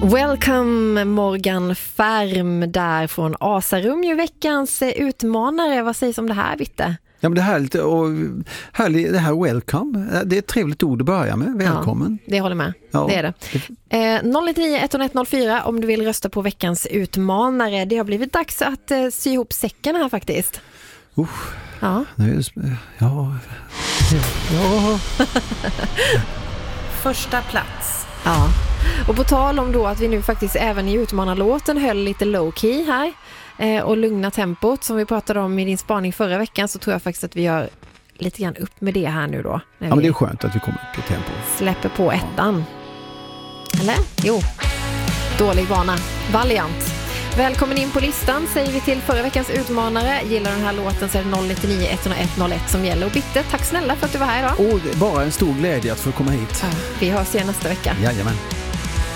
Welcome Morgan Färm där från Asarum, ju veckans utmanare. Vad sägs om det här, Bitte? Ja, men det här lite härligt, det här welcome. Det är ett trevligt ord att börja med. Välkommen. Ja, det håller med. Ja. Det är det. 099-101-04 om du vill rösta på veckans utmanare. Det har blivit dags att sy ihop säcken här faktiskt. Ja. Ja. Första plats. Ja. Och på tal om då att vi nu faktiskt även i utmanarlåten höll lite low key här och lugna tempot som vi pratade om i din spaning förra veckan, så tror jag faktiskt att vi gör lite grann upp med det här nu då. Ja, men det är skönt att vi kommer upp i tempo. Släpper på ettan. Eller? Jo. Dålig vana. Valiant. Välkommen in på listan säger vi till förra veckans utmanare. Gillar den här låten så är det 099-101-01 som gäller. Och Bitte, tack snälla för att du var här idag. Det är bara en stor glädje att få komma hit. Ja, vi hörs igen nästa vecka. Jajamän.